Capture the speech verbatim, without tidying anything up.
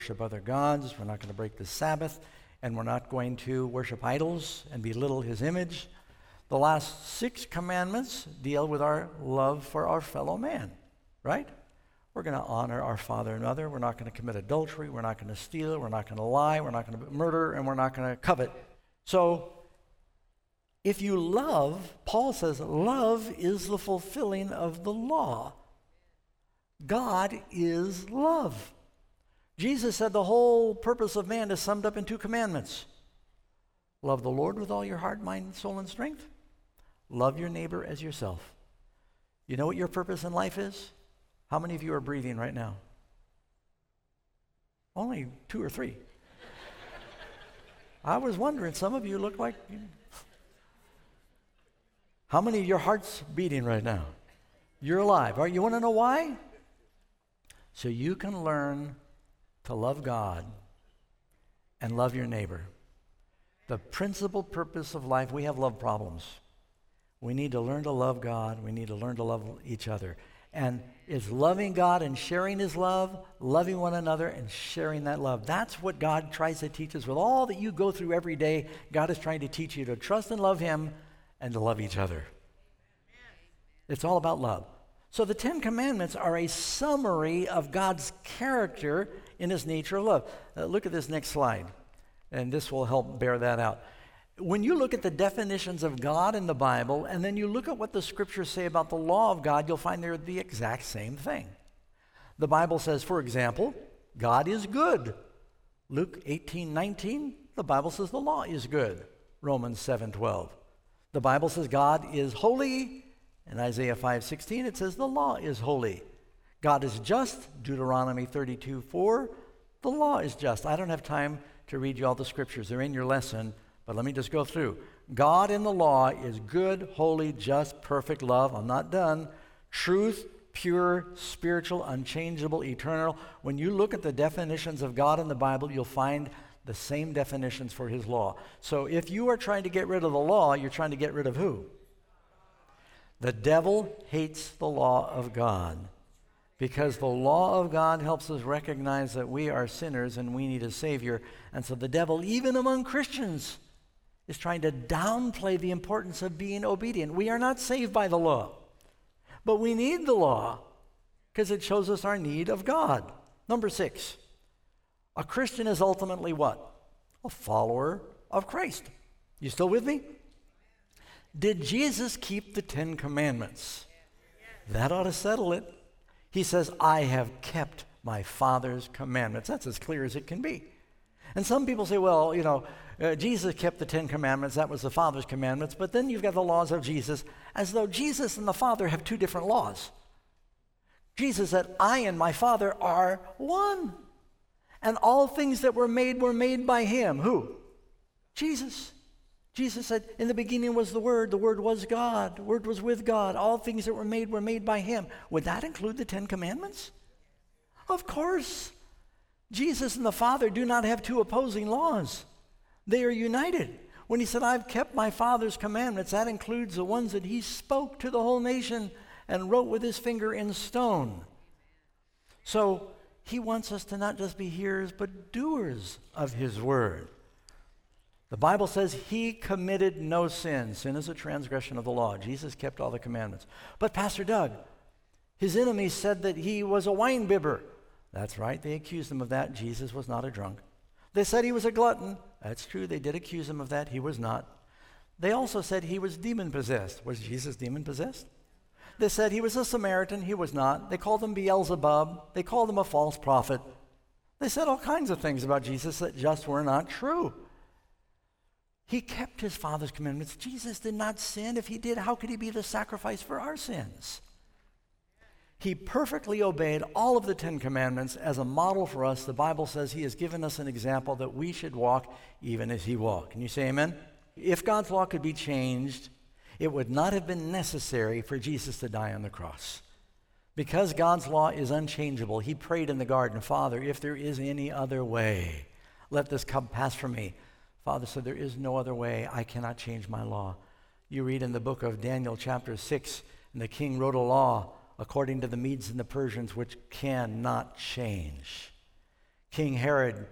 worship other gods, we're not going to break the Sabbath, and we're not going to worship idols and belittle his image. The last six commandments deal with our love for our fellow man, right? We're going to honor our father and mother. We're not going to commit adultery. We're not going to steal. We're not going to lie. We're not going to murder, and we're not going to covet. So if you love, Paul says, love is the fulfilling of the law. God is love. Jesus said the whole purpose of man is summed up in two commandments. Love the Lord with all your heart, mind, soul, and strength. Love your neighbor as yourself. You know what your purpose in life is? How many of you are breathing right now? Only two or three. I was wondering, some of you look like... You know. How many of your heart's beating right now? You're alive. All right, you want to know why? So you can learn to love God and love your neighbor. The principal purpose of life, we have love problems. We need to learn to love God. We need to learn to love each other. And it's loving God and sharing his love, loving one another and sharing that love. That's what God tries to teach us. With all that you go through every day, God is trying to teach you to trust and love him and to love each other. It's all about love. So the Ten Commandments are a summary of God's character in his nature of love. Uh, look at this next slide, and this will help bear that out. When you look at the definitions of God in the Bible, and then you look at what the scriptures say about the law of God, you'll find they're the exact same thing. The Bible says, for example, God is good. Luke eighteen nineteen, the Bible says the law is good. Romans seven twelve. The Bible says God is holy. In Isaiah five sixteen, it says the law is holy. God is just. Deuteronomy thirty-two four, the law is just. I don't have time to read you all the scriptures. They're in your lesson, but let me just go through. God in the law is good, holy, just, perfect love. I'm not done. Truth, pure, spiritual, unchangeable, eternal. When you look at the definitions of God in the Bible, you'll find the same definitions for his law. So if you are trying to get rid of the law, you're trying to get rid of who? The devil hates the law of God because the law of God helps us recognize that we are sinners and we need a Savior. And so the devil, even among Christians, is trying to downplay the importance of being obedient. We are not saved by the law, but we need the law because it shows us our need of God. Number six, a Christian is ultimately what? A follower of Christ. You still with me? Did Jesus keep the Ten Commandments? That ought to settle it. He says, I have kept my Father's commandments. That's as clear as it can be. And some people say, well, you know, uh, Jesus kept the Ten Commandments. That was the Father's commandments. But then you've got the laws of Jesus, as though Jesus and the Father have two different laws. Jesus said, I and my Father are one. And all things that were made were made by him. Who? Jesus. Jesus said, in the beginning was the Word, the Word was God, the Word was with God, all things that were made were made by him. Would that include the Ten Commandments? Of course. Jesus and the Father do not have two opposing laws. They are united. When he said, I've kept my Father's commandments, that includes the ones that he spoke to the whole nation and wrote with his finger in stone. So he wants us to not just be hearers, but doers of his word. The Bible says he committed no sin. Sin is a transgression of the law. Jesus kept all the commandments. But Pastor Doug, his enemies said that he was a wine bibber. That's right. They accused him of that. Jesus was not a drunk. They said he was a glutton. That's true. They did accuse him of that. He was not. They also said he was demon-possessed. Was Jesus demon-possessed? They said he was a Samaritan. He was not. They called him Beelzebub. They called him a false prophet. They said all kinds of things about Jesus that just were not true. He kept his Father's commandments. Jesus did not sin. If he did, how could he be the sacrifice for our sins? He perfectly obeyed all of the Ten Commandments as a model for us. The Bible says he has given us an example that we should walk even as he walked. Can you say amen? If God's law could be changed, it would not have been necessary for Jesus to die on the cross. Because God's law is unchangeable, he prayed in the garden, Father, if there is any other way, let this cup pass from me. Father said, there is no other way. I cannot change my law. You read in the book of Daniel chapter six, and the king wrote a law according to the Medes and the Persians, which cannot change. King Herod